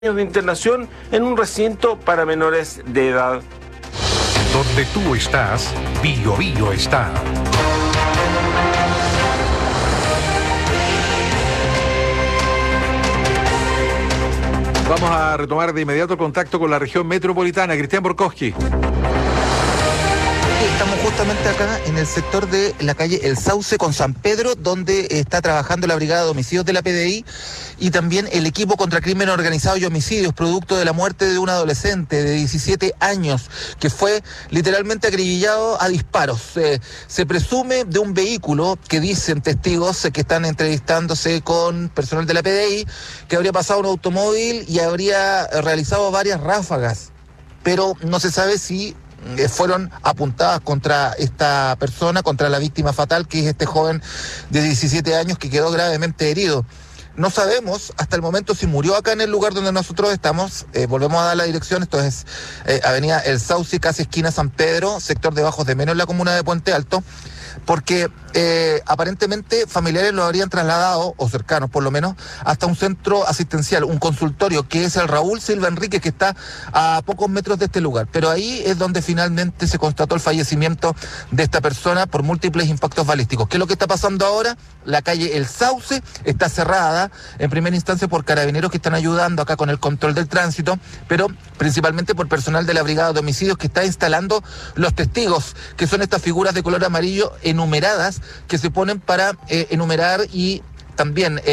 de internación en un recinto para menores de edad. Donde tú estás, Bio Bio está. Vamos a retomar de inmediato contacto con la región metropolitana. Cristian Borkowski. Estamos justamente acá en el sector de la calle El Sauce con San Pedro, donde está trabajando la Brigada de Homicidios de la PDI y también el equipo contra crimen organizado y homicidios, producto de la muerte de un adolescente de 17 años que fue literalmente acribillado a disparos. Se presume de un vehículo que dicen testigos que están entrevistándose con personal de la PDI, que habría pasado un automóvil y habría realizado varias ráfagas, pero no se sabe si fueron apuntadas contra esta persona, contra la víctima fatal, que es este joven de 17 años que quedó gravemente herido. No sabemos hasta el momento si murió acá en el lugar donde nosotros estamos. Volvemos a dar la dirección. Esto es avenida El Sauce, casi esquina San Pedro, sector de Bajos de Meno, en la comuna de Puente Alto, porque aparentemente familiares lo habrían trasladado, o cercanos por lo menos, hasta un centro asistencial, un consultorio, que es el Raúl Silva Enríquez, que está a pocos metros de este lugar. Pero ahí es donde finalmente se constató el fallecimiento de esta persona por múltiples impactos balísticos. ¿Qué es lo que está pasando ahora? La calle El Sauce está cerrada en primera instancia por carabineros que están ayudando acá con el control del tránsito, pero principalmente por personal de la Brigada de Homicidios que está instalando los testigos, que son estas figuras de color amarillo enumeradas que se ponen para enumerar y también,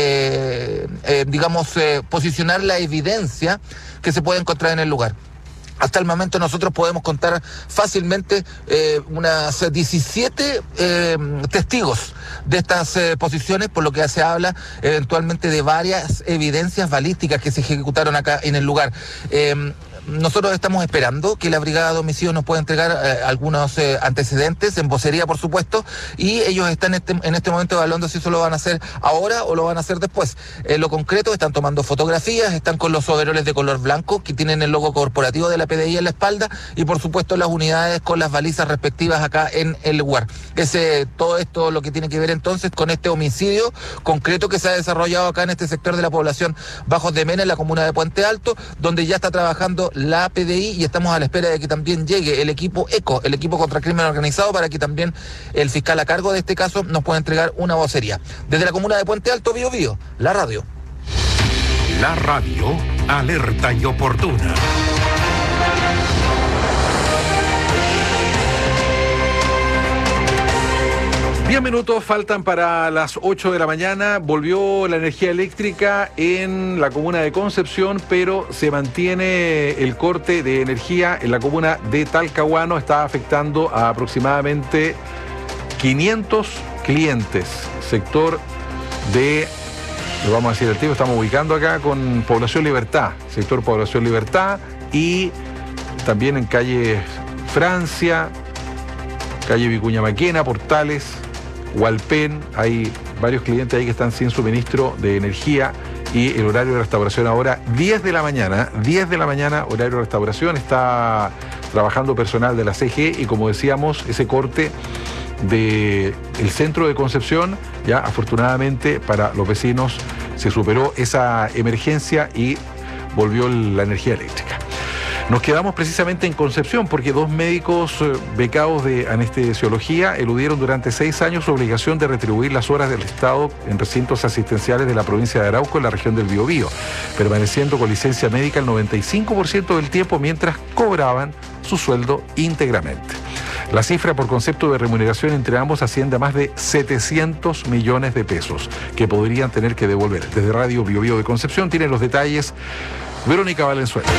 posicionar la evidencia que se puede encontrar en el lugar. Hasta el momento nosotros podemos contar fácilmente unas 17 testigos de estas posiciones, por lo que se habla eventualmente de varias evidencias balísticas que se ejecutaron acá en el lugar. Nosotros estamos esperando que la Brigada de Homicidios nos pueda entregar algunos antecedentes, en vocería por supuesto, y ellos están en este momento evaluando si eso lo van a hacer ahora o lo van a hacer después. Lo concreto, están tomando fotografías, están con los overoles de color blanco que tienen el logo corporativo de la PDI en la espalda y por supuesto las unidades con las balizas respectivas acá en el lugar. Todo esto lo que tiene que ver entonces con este homicidio concreto que se ha desarrollado acá en este sector de la población Bajos de Mena, en la comuna de Puente Alto, donde ya está trabajando la PDI y estamos a la espera de que también llegue el equipo ECO, el equipo contra crimen organizado, para que también el fiscal a cargo de este caso nos pueda entregar una vocería. Desde la comuna de Puente Alto, Bio Bio, la radio. La radio, alerta y oportuna. 10 minutos faltan para las 8 de la mañana. Volvió la energía eléctrica en la comuna de Concepción, pero se mantiene el corte de energía en la comuna de Talcahuano. Está afectando a aproximadamente 500 clientes. Sector de, lo vamos a decir el tiempo, estamos ubicando acá con Población Libertad, sector Población Libertad, y también en calle Francia, calle Vicuña Maquena, Portales, Hualpén. Hay varios clientes ahí que están sin suministro de energía y el horario de restauración ahora 10 de la mañana, horario de restauración. Está trabajando personal de la CGE y, como decíamos, ese corte del centro de Concepción, ya afortunadamente para los vecinos se superó esa emergencia y volvió la energía eléctrica. Nos quedamos precisamente en Concepción porque 2 médicos becados de anestesiología eludieron durante 6 años su obligación de retribuir las horas del Estado en recintos asistenciales de la provincia de Arauco, en la región del Biobío, permaneciendo con licencia médica el 95% del tiempo mientras cobraban su sueldo íntegramente. La cifra por concepto de remuneración entre ambos asciende a más de 700 millones de pesos que podrían tener que devolver. Desde Radio Biobío de Concepción tiene los detalles Verónica Valenzuela.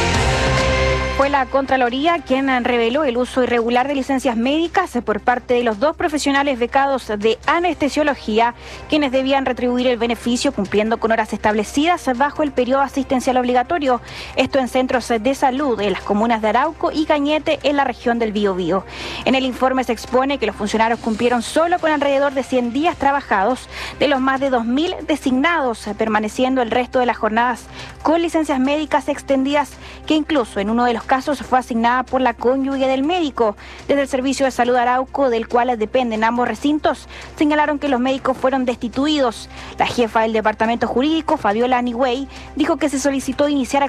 Fue la Contraloría quien reveló el uso irregular de licencias médicas por parte de los 2 profesionales becados de anestesiología, quienes debían retribuir el beneficio cumpliendo con horas establecidas bajo el periodo asistencial obligatorio. Esto en centros de salud en las comunas de Arauco y Cañete, en la región del Biobío. En el informe se expone que los funcionarios cumplieron solo con alrededor de 100 días trabajados de los más de 2.000 designados, permaneciendo el resto de las jornadas con licencias médicas extendidas que incluso en uno de los casos fue asignada por la cónyuge del médico. Desde el Servicio de Salud Arauco, del cual dependen ambos recintos, señalaron que los médicos fueron destituidos. La jefa del departamento jurídico, Fabiola Anigüey, dijo que se solicitó iniciar